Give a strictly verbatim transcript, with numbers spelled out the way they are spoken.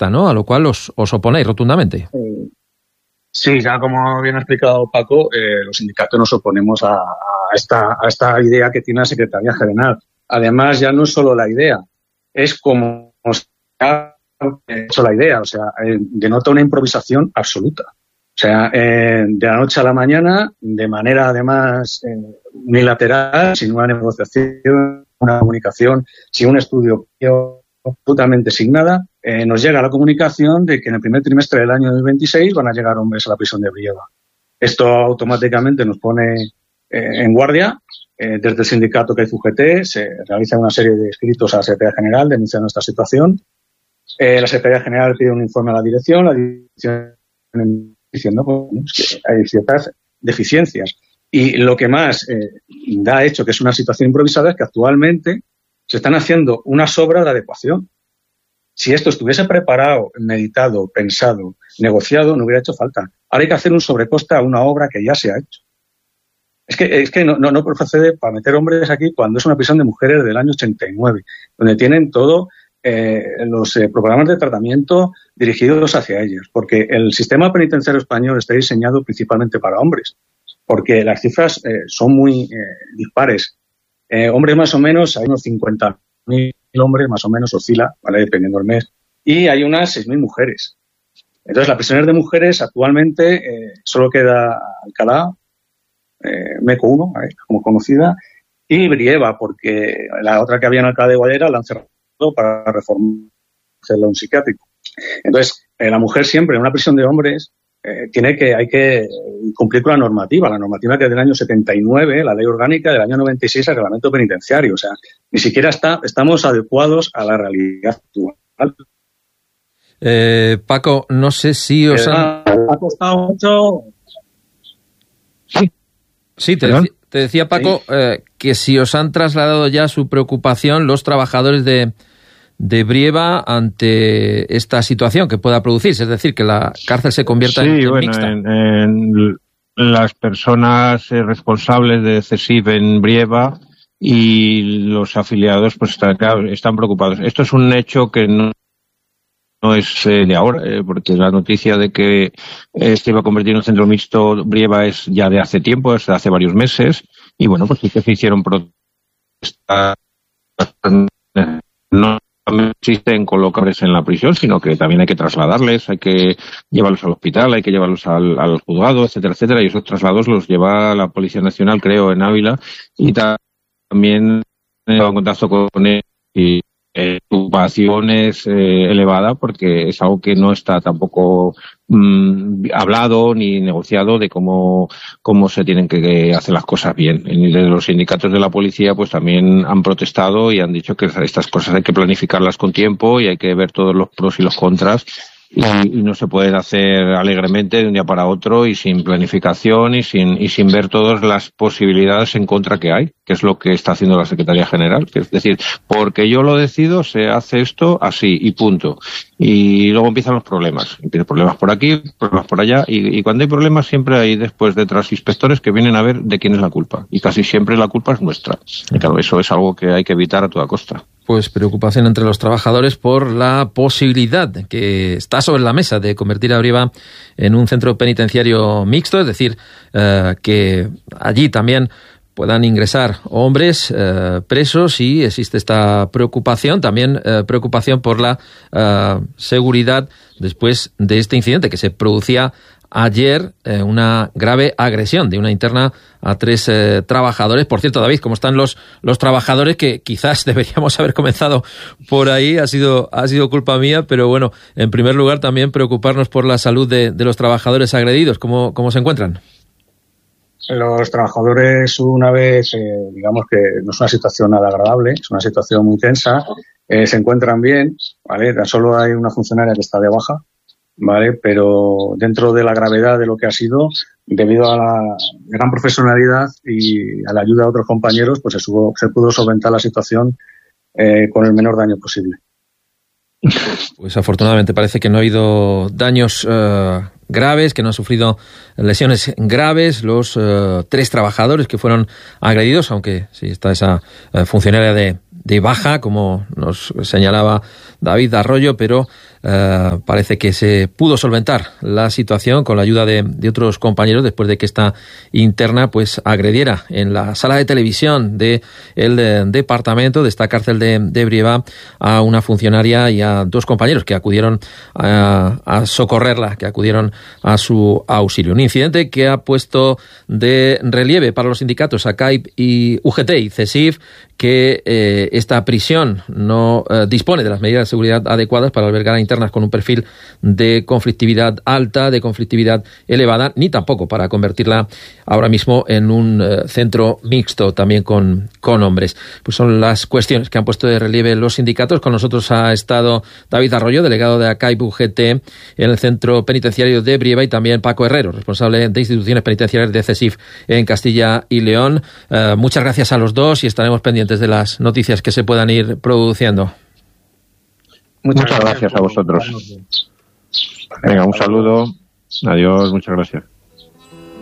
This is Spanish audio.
mixta, ¿no? A lo cual os, os oponéis rotundamente. Sí, ya como bien ha explicado Paco, eh, los sindicatos nos oponemos a, a, esta, a esta idea que tiene la Secretaría General. Además, ya no es solo la idea, es como se ha hecho la idea, o sea, eh, denota una improvisación absoluta. O sea, eh, de la noche a la mañana, de manera además eh, unilateral, sin una negociación, una comunicación, sin un estudio absolutamente sin nada, eh, nos llega la comunicación de que en el primer trimestre del año dos mil veintiséis van a llegar hombres a la prisión de Brieva. Esto automáticamente nos pone eh, en guardia. Eh, desde el sindicato que hay U G T se realiza una serie de escritos a la Secretaría General denunciando esta situación. Eh, la Secretaría General pide un informe a la dirección, la dirección diciendo pues, que hay ciertas deficiencias. Y lo que más eh, da hecho que es una situación improvisada es que actualmente se están haciendo unas obras de adecuación. Si esto estuviese preparado, meditado, pensado, negociado, no hubiera hecho falta. Ahora hay que hacer un sobrecoste a una obra que ya se ha hecho. Es que, es que no, no, no procede para meter hombres aquí cuando es una prisión de mujeres del año ochenta y nueve, donde tienen todo eh, los eh, programas de tratamiento dirigidos hacia ellos, porque el sistema penitenciario español está diseñado principalmente para hombres, porque las cifras eh, son muy eh, dispares. Eh, hombres más o menos, hay unos cincuenta mil hombres, más o menos oscila, ¿vale? Dependiendo del mes, y hay unas seis mil mujeres. Entonces, la prisión de mujeres actualmente eh, solo queda Alcalá, eh, Meco uno, ¿vale? Como conocida, y Brieva, porque la otra que había en Alcalá de Guadaira la han cerrado para reformar un psiquiátrico. Entonces, eh, la mujer siempre en una prisión de hombres eh, tiene que, hay que cumplir con la normativa, la normativa que es del año setenta y nueve, la ley orgánica del año noventa y seis, el reglamento penitenciario. O sea, ni siquiera está, estamos adecuados a la realidad actual. Eh, Paco, no sé si os han... Ha costado mucho... Sí, sí te, dec- te decía Paco sí. eh, que si os han trasladado ya su preocupación los trabajadores de, de Brieva ante esta situación que pueda producirse, es decir, que la cárcel se convierta sí, en, en bueno, mixta. En, en las personas eh, responsables de CESIF en Brieva y los afiliados pues están, están preocupados. Esto es un hecho que no No es eh, de ahora, eh, porque la noticia de que eh, se iba a convertir en un centro mixto Brieva es ya de hace tiempo, es de hace varios meses, y bueno, pues sí que se hicieron protestas. No existen colocarles en la prisión, sino que también hay que trasladarles, hay que llevarlos al hospital, hay que llevarlos al, al juzgado, etcétera, etcétera, y esos traslados los lleva la Policía Nacional, creo, en Ávila, y también he estado en contacto con él y Eh, su preocupación es eh, elevada porque es algo que no está tampoco mmm, hablado ni negociado de cómo, cómo se tienen que hacer las cosas bien. Y desde los sindicatos de la policía pues también han protestado y han dicho que estas cosas hay que planificarlas con tiempo y hay que ver todos los pros y los contras. Y, y no se pueden hacer alegremente de un día para otro y sin planificación y sin y sin ver todas las posibilidades en contra que hay, que es lo que está haciendo la Secretaría General, que es decir, porque yo lo decido, se hace esto así y punto. Y luego empiezan los problemas, empiezan problemas por aquí, problemas por allá, y, y cuando hay problemas siempre hay después detrás inspectores que vienen a ver de quién es la culpa, y casi siempre la culpa es nuestra. Y claro, eso es algo que hay que evitar a toda costa. Pues preocupación entre los trabajadores por la posibilidad que está sobre la mesa de convertir a Brieva en un centro penitenciario mixto, es decir, eh, que allí también puedan ingresar hombres eh, presos, y existe esta preocupación, también eh, preocupación por la eh, seguridad después de este incidente que se producía ayer, eh, una grave agresión de una interna a tres eh, trabajadores. Por cierto, David, ¿cómo están los los trabajadores? Que quizás deberíamos haber comenzado por ahí, ha sido ha sido culpa mía, pero bueno, en primer lugar también preocuparnos por la salud de, de los trabajadores agredidos. ¿Cómo, cómo se encuentran? Los trabajadores, una vez, eh, digamos que no es una situación nada agradable, es una situación muy tensa, eh, se encuentran bien, ¿vale? Tan solo hay una funcionaria que está de baja, ¿vale? Pero dentro de la gravedad de lo que ha sido, debido a la gran profesionalidad y a la ayuda de otros compañeros, pues se, subo, se pudo solventar la situación eh, con el menor daño posible. Pues afortunadamente parece que no ha habido daños uh, graves, que no han sufrido lesiones graves los uh, tres trabajadores que fueron agredidos, aunque sí está esa uh, funcionaria de, de baja, como nos señalaba David Arroyo, pero Uh, parece que se pudo solventar la situación con la ayuda de, de otros compañeros después de que esta interna pues agrediera en la sala de televisión de el de, departamento de esta cárcel de, de Brieva a una funcionaria y a dos compañeros que acudieron a, a socorrerla, que acudieron a su auxilio. Un incidente que ha puesto de relieve para los sindicatos A C A I P y U G T y CESIF que eh, esta prisión no eh, dispone de las medidas de seguridad adecuadas para albergar a internas con un perfil de conflictividad alta, de conflictividad elevada, ni tampoco para convertirla ahora mismo en un eh, centro mixto también con, con hombres. Pues son las cuestiones que han puesto de relieve los sindicatos. Con nosotros ha estado David Arroyo, delegado de A C A I P U G T en el centro penitenciario de Brieva, y también Paco Herrero, responsable de instituciones penitenciarias de CESIF en Castilla y León. Eh, muchas gracias a los dos y estaremos pendientes de las noticias que se puedan ir produciendo. Muchas, muchas gracias, gracias a vosotros. Venga, un saludo. Adiós, muchas gracias.